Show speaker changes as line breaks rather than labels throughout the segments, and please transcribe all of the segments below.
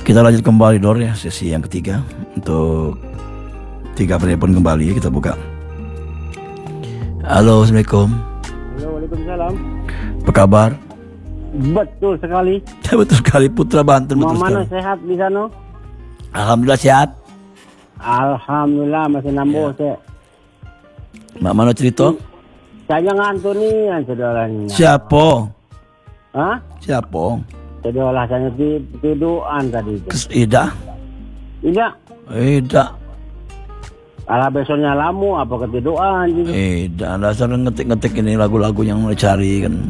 Kita lanjut kembali Dor ya, sesi yang ketiga. Untuk 3 penelpon kembali kita buka. Halo, Assalamualaikum.
Halo, waalaikumsalam.
Apa kabar?
Betul sekali.
Betul sekali, Putra Banten.
Mau
Betul
mana
sekali.
sehat di sana?
Alhamdulillah sehat.
Alhamdulillah masih nambah saya.
Mak mana cerita?
Saya ngantuk nih saudaranya.
Siapa?
Hah?
Siapa?
Saudara saya tiduran tadi itu.
Ida.
Tidak.
Ida.
Ala besoknya lamu apa ketiduran gitu.
Ida. Dasar ngetik-ngetik ini lagu-lagu yang mau cari kan.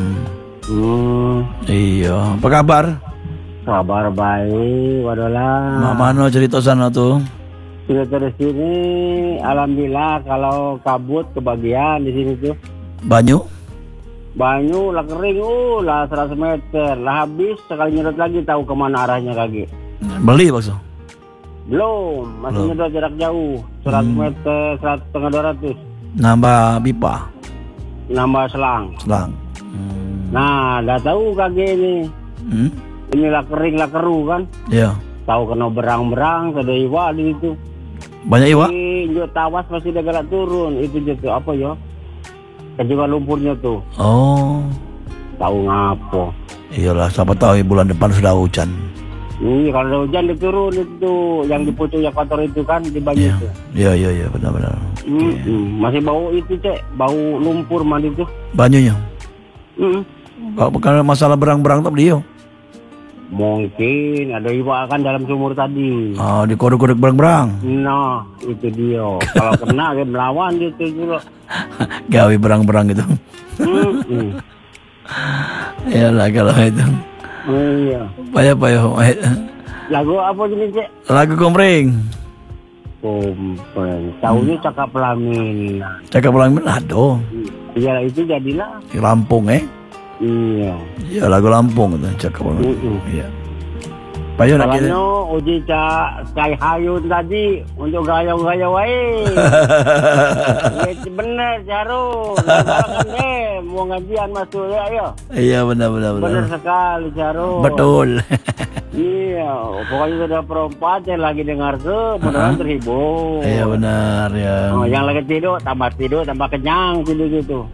Iya. Apa kabar?
Kabar baik, wadola.
Mak mana cerita sana tuh?
Cerita di sini, alhamdulillah kalau kabut kebagian di sini tuh.
Banyu?
Banyu lah kering, lah 100 meter, lah habis sekali nyedot lagi tahu kemana arahnya kaki.
Beli maksud?
Belum, masih nyedot jarak jauh, 100 meter, 100 200.
Nambah pipa?
Nambah selang.
Selang.
Nah, dah tahu kaki ini. Inilah kering lah keru kan.
Iya.
Tahu kena berang-berang, ada iwa di situ.
Banyak iwa?
Ini tawas masih dah galak turun, itu je tuh apa ya? Juga lumpurnya tuh.
Oh.
Tahu ngapo.
Iyalah, siapa tahu bulan depan sudah hujan.
Iya, kalau ada hujan dia turun itu, yang di pucuk yang kotor itu kan di banyu itu.
Iya, benar-benar.
Masih bau itu cek, bau lumpur mandi tuh.
Banyunya. Kalau bukan masalah berang-berang tak dia.
Mungkin ada iwa kan dalam sumur tadi.
Oh, dikodok-kodok berang-berang.
Nah, itu dia. Kalau kena dia melawan gitu juga.
Gawe berang-berang gitu. Iyalah kalau itu.
Iya.
Payah.
Lagu apa jenis cek?
Lagu Kompreng.
Kompreng. Tahunya Cakap Pelamin.
Cakap Pelamin ada.
Iyalah itu jadilah.
Di Lampung
Iya.
Ya lagu Lampung itu Cakap Pelamin. Iya. Payo nak kita.
Kalau uji cak Sky Hayun tadi untuk gaya-gaya wae. Ya bener Jarul. Kan mau ngajian masuk ya ayo.
Iya benar.
Bener sekali Jarul.
Betul.
Iya, pokoknya sudah perempat yang lagi dengar ke, mudah-mudahan terhibur.
Iya benar ya.
Oh, yang lagi tidur, tambah kenyang tidur gitu.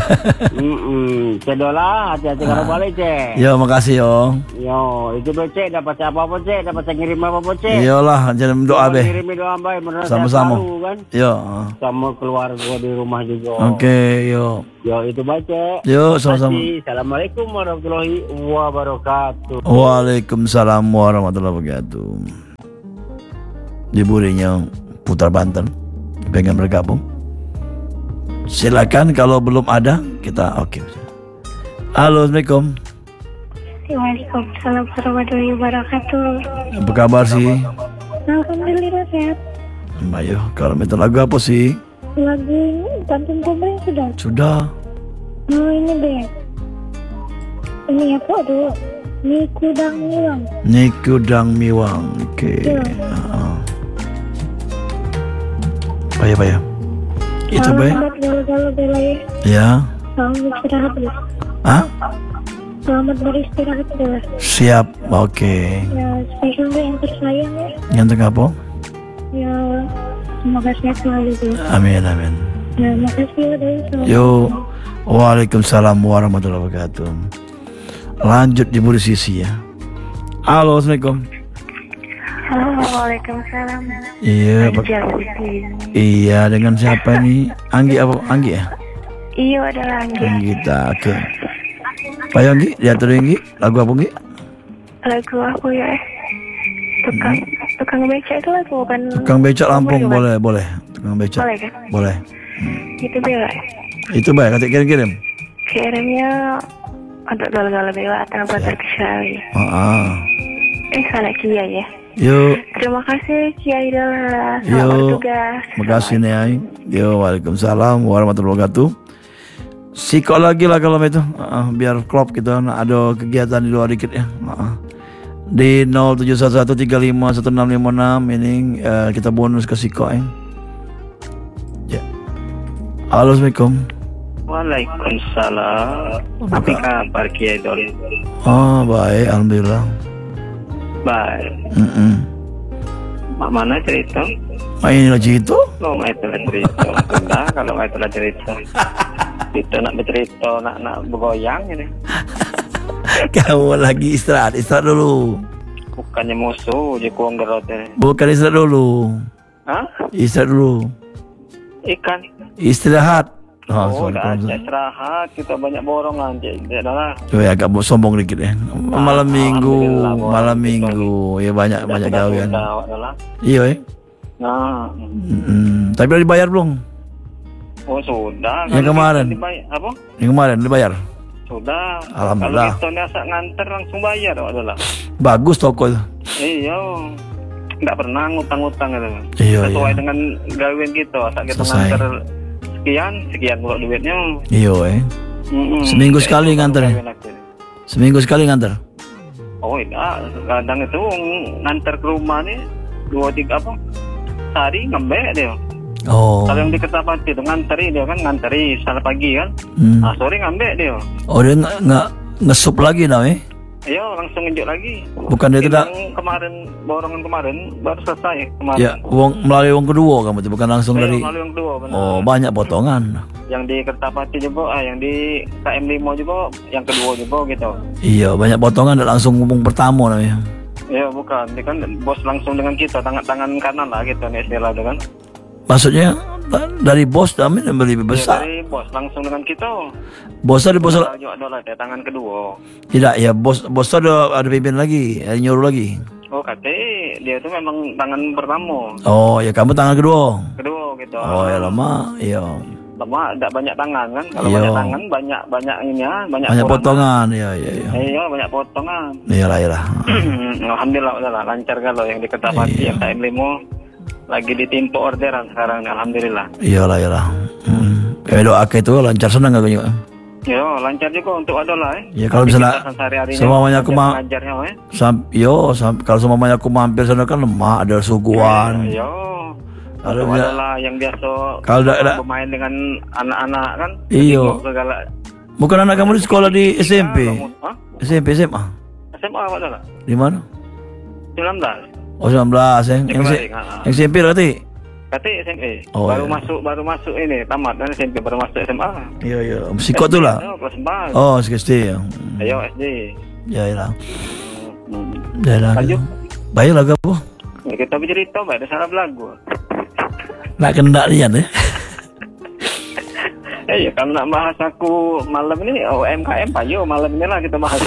Cedolah, hati-hati kalau balik cek.
Yo, makasih yo.
Yo, itu cek dapat apa cek, dapat ngirim apa cek.
Iyalah, jangan doa be.
Ngirim doa baik, benar
sama-sama.
Kan?
Yo.
Sama keluarga di rumah juga.
Oke, yo.
Yo, itu baca.
Yo, sama-sama.
Assalamualaikum warahmatullahi wabarakatuh.
Waalaikumsalam warahmatullahi wabarakatuh. Di Burinya Putra Banten pengen bergabung, silakan. Kalau belum ada kita oke. Halo, Assalamualaikum.
Waalaikumsalam warahmatullahi wabarakatuh.
Apa kabar sih?
Alhamdulillah sehat.
Ayo, kalau minta lagu apa sih?
Lagu Banten Kompreng sudah.
Sudah.
Oh ini deh. Ini apa dulu? Niku Dang Miwang.
Niku Dang Miwang. Oke. Payah. Itu baik.
Selamat bela ya.
Ya.
Selamat istirahat ya.
Hah?
Selamat beristirahat ya.
Siap. Oke.
Ya spesial deh yang tersayang ya.
Yang apa?
Ya semoga sehat selalu ya.
Amin.
Ya makasih ya deh.
Yo. Waalaikumsalam warahmatullahi wabarakatuh. Lanjut di Buri Sisi ya. Halo, Assalamualaikum.
Halo, waalaikumsalam.
Iya, iya, dengan siapa nih? Anggi apa? Anggi ya?
Iya, adalah Anggi.
Anggi tak. Oke. Pak Anggi, diatur Anggi. Lagu apa Anggi?
Lagu aku ya. Tukang becak itu lagu bukan?
Tukang becak Lampung boleh. Tukang becak.
Boleh kan?
Boleh.
Itu bela.
Itu baik, nanti kirim.
Kirimnya untuk galau-galau bela atau buat terkecuali. Salah Kia ya.
Yuk.
Terima kasih Kiai Dala.
Selamat
bertugas.
Makasih nih Ai. Yo, waalaikumsalam warahmatullahi wabarakatuh. Sikok lagi lah kalau itu. Biar klop gitu. Ada kegiatan di luar dikit ya. Di 0711351656 ini kita bonus ke Sikok ya. Halo, Assalamualaikum.
Waalaikumsalam. Apa kabar Kiai Dol?
Oh baik, alhamdulillah.
Baik. Mak mana cerita?
Main lagi itu?
Lo mak itu lah cerita. Sudah kalau mak itu lah cerita. Kita nak bercerita, nak bergoyang ini.
Kamu lagi istirahat dulu.
Bukannya musuh, je kuang gerotnya.
Bukan istirahat dulu.
Hah?
Istirahat dulu.
Ikan.
Istirahat.
Oh,
sorry,
dah ajak istirahat. Kita banyak borongan je. Dah lah.
Coba agak sombong dikit ya. Malam minggu,
Alhamdulillah,
malam
borongan
minggu. Ya banyak gawean.
Dah lah.
Iya,
Nah.
Tapi udah dibayar belum?
Oh, sudah.
Yang
Kalau
kemarin?
kita dibayar- apa?
Yang kemarin dibayar.
Sudah.
Alhamdulillah.
Kalau kita ni asal nganter langsung bayar adalah.
Bagus toko itu.
Iya. Tak pernah ngutang-ngutang gitu.
Iya,
Sesuai
iya.
dengan gawean kita. Asal kita
Selesai.
nganter sekian pula duitnya.
Iya, Seminggu sekali nganter.
Gawean aku.
Seminggu sekali nganter.
Oh, tidak. Kadang itu nganter ke rumah ni 2-3 apa? Sehari ngambek dia.
Oh.
Kalau yang di Kertapati itu nganteri dia kan, nganteri salah pagi kan. Sore ngambek dia.
Oh, dia nggak ngesup lagi nah,
Iya, langsung ngejuk lagi.
Bukan dia tidak.
Yang kemarin, borongan kemarin baru selesai kemarin.
Ya, melalui uang kedua kamu itu bukan langsung
Iya,
dari.
melalui yang kedua benar.
Oh, banyak potongan.
Yang di Kertapati juga, yang di KM5 juga, yang kedua juga gitu.
Iya, banyak potongan dan langsung ngomong pertama namanya.
Iya, bukan. Dia kan bos langsung dengan kita, tangan kanan lah gitu nih istilah itu kan.
Maksudnya dari bos kami lebih
Iya,
besar.
dari bos langsung dengan kita.
Bos ada bos
Kalau juga adalah dia tangan kedua.
tidak ya bos ada pimpin lagi, ada nyuruh lagi.
Oh, kata dia itu memang tangan pertama.
Oh, ya kamu tangan kedua.
Kedua gitu.
Oh, ya lama, iya.
Lama tak banyak tangan kan. Kalau
Iya.
banyak tangan banyak ini ya, banyak
Banyak
kurang.
potongan, iya.
Iya, banyak potongan.
Iyalah.
Alhamdulillah udahlah lancar kalau yang di Kertapati
Iya.
yang KM5 lagi ditimpa orderan sekarang alhamdulillah.
Iyalah. Kayak doa itu lancar senang gak juga.
Yo, lancar juga untuk adola
Ya kalau misalnya semuanya aku mau
ngajarnya
kalau semuanya aku mampir sana kan lemah ada suguhan.
Yo.
Kalau
Untuk
dia-
adola yang biasa
kalau ada
bermain dengan anak-anak kan.
Iyo.
tengok segala
Bukan anak kamu di sekolah di SMP,
Hah?
SMP SMA.
SMA apa adola?
Di mana?
19.
Oh 19 yang SMP berarti.
Kata SMP.
Oh,
baru
iya.
masuk ini tamat kan SMP baru masuk SMA.
Iya. Musikot tu lah.
Kelas 4.
Oh, SD ya.
Ayo SD.
Ya.
Lanjut.
Baiklah kamu.
Ya, kita bercerita baik ada salah belagu.
Nak kena lian ya.
Ya kalau nak bahas aku malam ini UMKM payo malam ini lah kita bahas.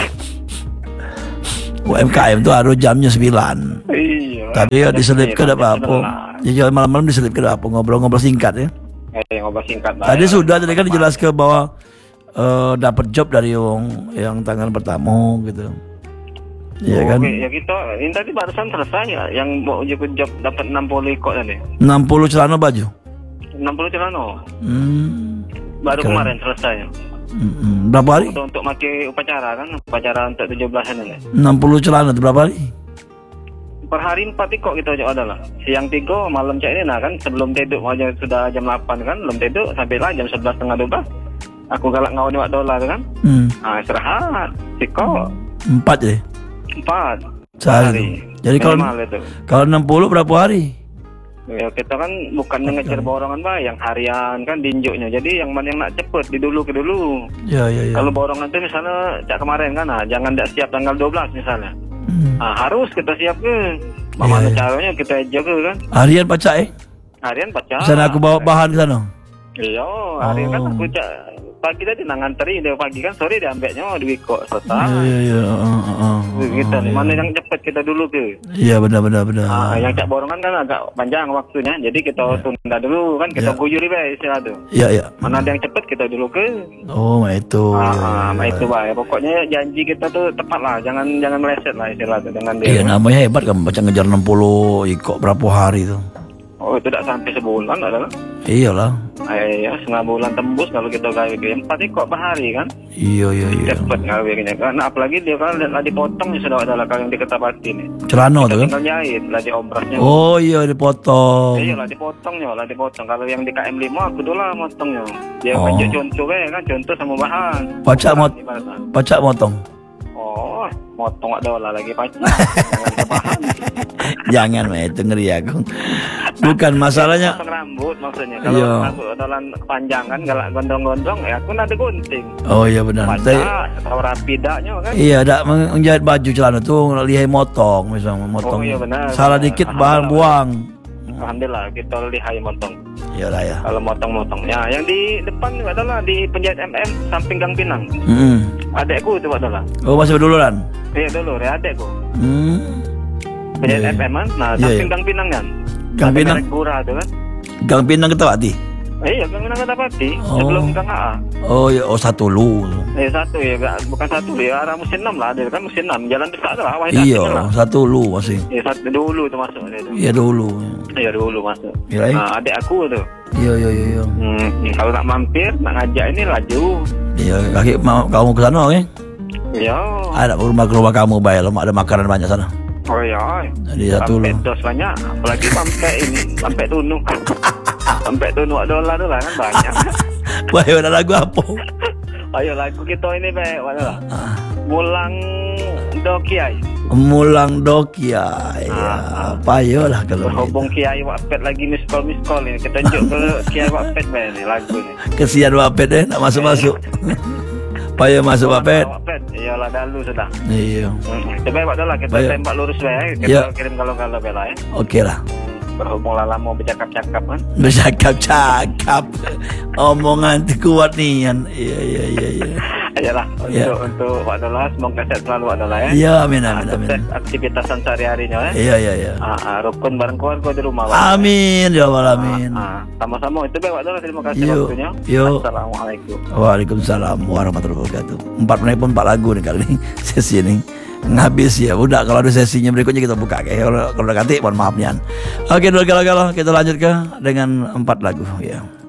UMKM tu harus jamnya 9.
Iya.
Tadi ya diselipkan apa-apa. Ya malam-malam diselipkan apa ngobrol-ngobrol singkat ya.
Ngobrol singkat.
Tadi sudah tadi kan dijelaskan bahwa dapat job dari yang tangan pertama gitu. Iya kan?
Ya kita ini tadi barusan selesai ya yang mau ikut job dapat 60 ikut tadi.
60 celana baju.
60 celana. Baru
Keren.
kemarin selesai.
Berapa hari?
Untuk pakai upacara kan, upacara untuk 17-an ini.
60 celana itu berapa hari?
Per hari 4 ikut kita aja adalah. Siang 3, malam cak ini nah kan sebelum tidur aja sudah jam 8 kan, belum tidur sampailah jam 11.30. Aku galak ngau $2 kan. Istirahat. Sikok
4 je.
4
Sehari. Jadi kalau 60 berapa hari?
Ya kita kan bukan ngejar borongan yang harian kan dinjuknya. Jadi yang mana yang nak cepet di dulu ke dulu.
Ya.
Kalau borongan itu misalnya cak kemarin kan, jangan tak siap tanggal 12 misalnya. Harus kita siap ke. Mana caranya kita jaga kan.
Harian pacak
Harian baca.
Sana aku bawa bahan ke sana.
Iya, harian kan aku cak pagi tadi nak nganteri dia pagi kan, sore dia ambilnya duit kok selesai.
Iya.
Kita mana yang cepet kita dulu ke.
Iya benar.
Yang cak borongan kan agak panjang waktunya, jadi kita tunda dulu kan, kita guyur bae istilah tu.
Iya.
Mana ada yang cepet kita dulu ke.
Oh, itu.
Itu bae. Pokoknya janji kita tuh tepat lah, jangan meleset lah istilah tu dengan dia.
Iya, namanya hebat kan baca ngejar 60 ikut berapa hari tu.
Oh, itu tak sampai sebulan adalah.
Iyalah.
Iya, setengah bulan tembus kalau kita gawe ke 4 ikut per hari kan.
Iya.
Cepet ngawirnya kan. Nah, apalagi dia kan lah dipotong sudah adalah kalau yang di Kertapati ni.
Celana tu kan?
Tinggal jahit lah diobrasnya.
Oh iya dipotong.
Iya lah dipotong. Kalau yang di KM5 aku dulu lah motongnya. Dia tunjuk contoh kan, contoh sama bahan.
Pacak motong.
Oh, motong dolar lagi pacar. Jangan kepaham.
Jangan mah itu ngeri aku. Bukan masalahnya.
Potong rambut maksudnya. Kalau
Iya.
rambut dolar kepanjangan galak gondrong-gondrong ya aku nanti gunting.
Oh iya benar.
Pada tahu rapi daknya kan.
Iya, dak menjahit baju celana tuh lihai motong, misalnya motong.
Oh, iya benar.
Salah dikit bahan buang.
Alhamdulillah kita lihai motong.
Iya lah ya.
Kalau motong-motongnya yang di depan juga adalah di penjahit MM samping Gang Pinang. Adekku itu adalah.
Oh masih berduluran.
Iya dulu ya adekku.
Iya,
Penjahit
iya.
MM kan. Nah,
Iya,
samping
iya.
Gang Pinang kan.
Gang
Samping
Pinang?
Merek Gurah itu kan.
Gang Pinang Ketawati.
Iya, Gang Pinang Ketapati
Oh.
sebelum Gang AA.
Oh ya, oh satu lu.
Satu ya, bukan satu ya, arah musim 6 lah, ada kan musim 6, jalan besar lah,
Iya, satu lu masih.
satu dulu tuh masuk dia tuh.
Iya dulu.
Iya dulu masuk.
Iya, iya.
Nah, adik aku tuh.
Iya iya iya.
Kalau nak mampir, nak ngajak ini laju.
Iya, kaki mau kamu ke sana oke?
Ya.
Ada ke rumah kamu bayar, ada makanan banyak sana.
Oh ya.
Jadi satu lu.
Sampai dos banyak, apalagi sampai ini, sampai tunuk. Sampai tunuk dolar tu lah kan banyak.
Wah, ada lagu apa?
Ayo lagu kita ini baik, mana lah? Mulang do Kiai.
Mulang do Kiai. Ya, payo lah kalau
Berhubung Kiai Wapet lagi miss call ini, kita tunjuk ke Kiai Wapet baik ni lagu ni.
kesian Wapet nak masuk-masuk. Payo masuk Wapet.
Wapet, iyalah dahulu sudah.
Iya.
Kita baik dah lah, kita
Baik.
tembak lurus baik, kita
Ya.
kirim kalau-kalau bela ya.
Oke lah.
Berhubung lala mau bercakap-cakap kan.
Bercakap-cakap. Omongan tu kuat ni kan. Iya iya iya iya.
Ayolah
Ya.
untuk Wak Dola, semoga sehat selalu Wak Dola ya.
Iya amin amin amin.
Sukses aktivitasan sehari-harinya ya.
Iya iya iya.
Rukun bareng keluarga di rumah Wak.
Amin ya Allah amin.
Sama-sama itu baik Wak Dola, terima kasih
Yuk,
waktunya.
yuk.
Assalamualaikum.
Waalaikumsalam warahmatullahi wabarakatuh. 4 menit pun 4 lagu nih kali ini sesi ini. Ngabis ya. Udah kalau ada sesinya berikutnya kita buka kayak kalau udah ganti mohon maaf nian. Oke, dulu kalau kita lanjutkan dengan 4 lagu ya.